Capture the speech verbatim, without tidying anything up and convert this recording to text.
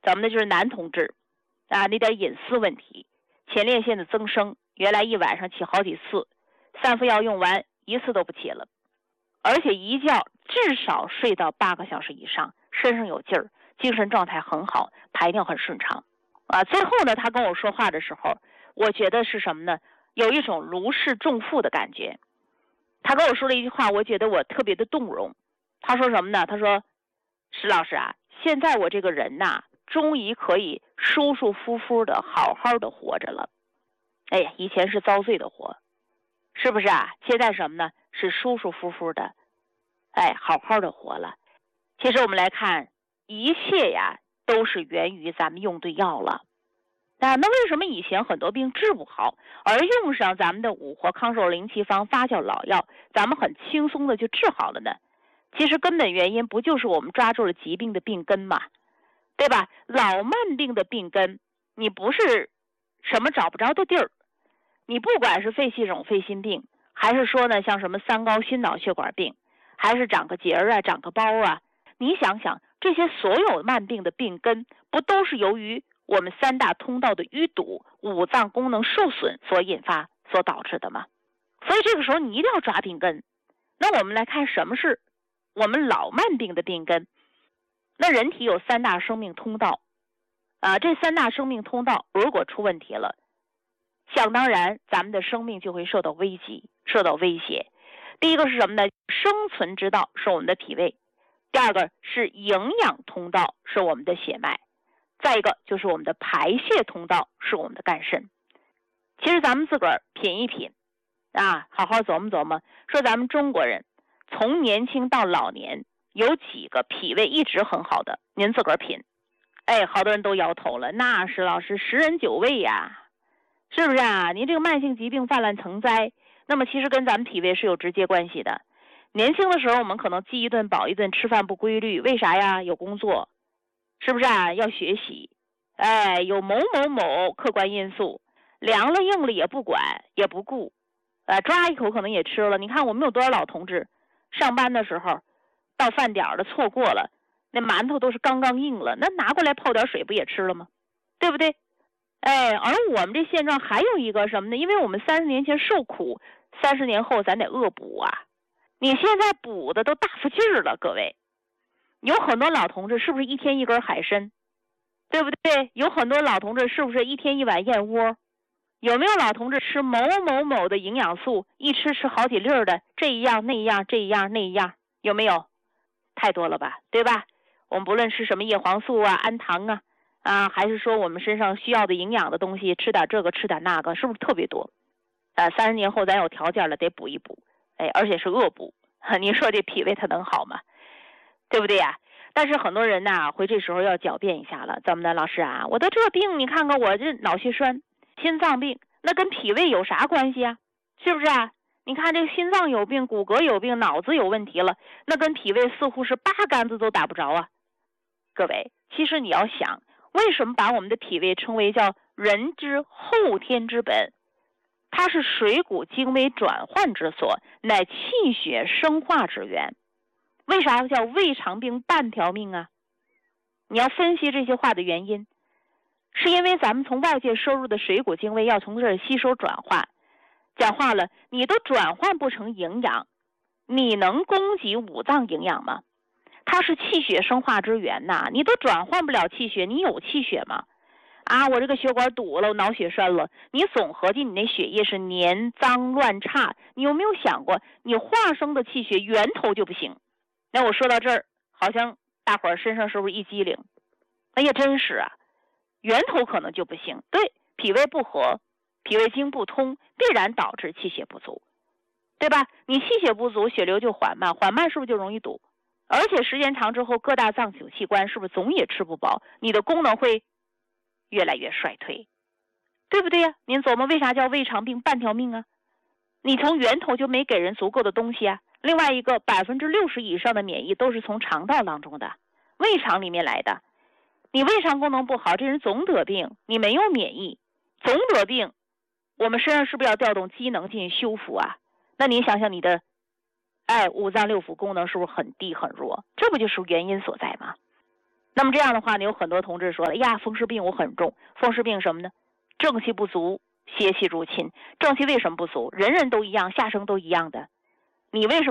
怎么的，就是男同志啊，那点隐私问题，前列腺的增生，原来一晚上起好几次，三副药用完一次都不起了，而且一觉至少睡到八个小时以上，身上有劲儿，精神状态很好，排尿很顺畅啊。最后呢，他跟我说话的时候，我觉得是什么呢？有一种如释重负的感觉。他跟我说了一句话，我觉得我特别的动容。他说什么呢？他说：“石老师啊，现在我这个人呐，终于可以舒舒服服的好好的活着了。哎呀，以前是遭罪的活，是不是啊？现在什么呢？是舒舒服服的，哎，好好的活了。其实我们来看，一切呀都是源于咱们用对药了。啊，那为什么以前很多病治不好，而用上咱们的五活康寿灵气方发酵老药，咱们很轻松的就治好了呢？其实根本原因不就是我们抓住了疾病的病根嘛，对吧？老慢病的病根，你不是什么找不着的地儿，你不管是肺气肿、肺心病，还是说呢像什么三高、心脑血管病，还是长个结儿啊、长个包啊，你想想，这些所有慢病的病根，不都是由于我们三大通道的淤堵、五脏功能受损所引发、所导致的吗？所以这个时候你一定要抓病根。那我们来看什么是我们老慢病的病根。那人体有三大生命通道啊，这三大生命通道如果出问题了，想当然咱们的生命就会受到危机、受到威胁。第一个是什么呢？生存之道是我们的脾胃，第二个是营养通道是我们的血脉，再一个就是我们的排泄通道是我们的肝肾。其实咱们自个儿品一品啊，好好琢磨琢磨，说咱们中国人从年轻到老年有几个脾胃一直很好的，您自个儿品。哎，好多人都摇头了，那是老师十人九胃呀，是不是啊？您这个慢性疾病泛滥成灾，那么其实跟咱们脾胃是有直接关系的。年轻的时候我们可能饥一顿饱一顿，吃饭不规律，为啥呀？有工作，是不是啊？要学习，哎，有某某某客观因素，凉了硬了也不管也不顾，呃，抓一口可能也吃了。你看我们有多少老同志上班的时候到饭点了错过了，那馒头都是刚刚硬了，那拿过来泡点水不也吃了吗？对不对？哎，而我们这现状还有一个什么呢？因为我们三十年前受苦，三十年后咱得恶补啊。你现在补的都大发劲儿了，各位。有很多老同志是不是一天一根海参，对不对？有很多老同志是不是一天一碗燕窝？有没有老同志吃某某某的营养素，一吃吃好几粒儿的，这一样那一样这一样那一样，有没有？太多了吧，对吧？我们不论吃什么叶黄素啊、氨糖啊，啊，还是说我们身上需要的营养的东西，吃点这个吃点那个，是不是特别多？呃，三十年后咱有条件了，得补一补，哎，而且是恶补。你说这脾胃它能好吗？对不对呀？但是很多人呐，会这时候要狡辩一下了，怎么的，老师啊？我的这病，你看看我这脑血栓、心脏病，那跟脾胃有啥关系啊？是不是啊？你看这个心脏有病，骨骼有病，脑子有问题了，那跟脾胃似乎是八竿子都打不着啊。各位，其实你要想，为什么把我们的脾胃称为叫人之后天之本？它是水谷精微转换之所，乃气血生化之源。为啥叫胃肠病半条命啊？你要分析这些话的原因，是因为咱们从外界摄入的水谷精微要从这儿吸收转化。讲话了，你都转换不成营养，你能供给五脏营养吗？它是气血生化之源呐，你都转换不了气血，你有气血吗？啊，我这个血管堵了，我脑血栓了，你总合计你那血液是黏脏乱差，你有没有想过，你化生的气血源头就不行？那我说到这儿，好像大伙儿身上是不是一激灵？哎呀，真是啊，源头可能就不行。对，脾胃不和，脾胃经不通，必然导致气血不足，对吧？你气血不足，血流就缓慢，缓慢是不是就容易堵？而且时间长之后，各大脏腑器官是不是总也吃不饱？你的功能会越来越衰退，对不对呀？您琢磨为啥叫胃肠病半条命啊？你从源头就没给人足够的东西啊。另外一个，百分之六十以上的免疫都是从肠道当中的，胃肠里面来的。你胃肠功能不好，这人总得病，你没有免疫，总得病，我们身上是不是要调动机能进行修复啊？那你想想你的哎，五脏六腑功能是不是很低很弱？这不就是原因所在吗？ 那么这样的话呢，有很多同志说了呀，风湿病我很重，风湿病什么呢？正气不足，邪气入侵。正气为什么不足？人人都一样，下生都一样的，你为什么